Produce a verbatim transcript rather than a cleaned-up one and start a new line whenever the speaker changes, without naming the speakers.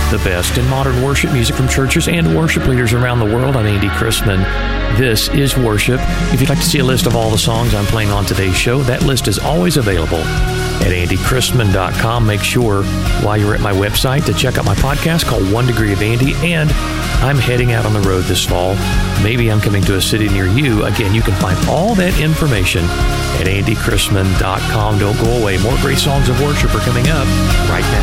the best in modern worship music from churches and worship leaders around the world. I'm Andy Christman. This is Worship. If you'd like to see a list of all the songs I'm playing on today's show, that list is always available at andy christman dot com. Make sure while you're at my website to check out my podcast called One Degree of Andy. And I'm heading out on the road this fall. Maybe I'm coming to a city near you. Again, you can find all that information at andy christman dot com. Don't go away. More great songs of worship are coming up right now.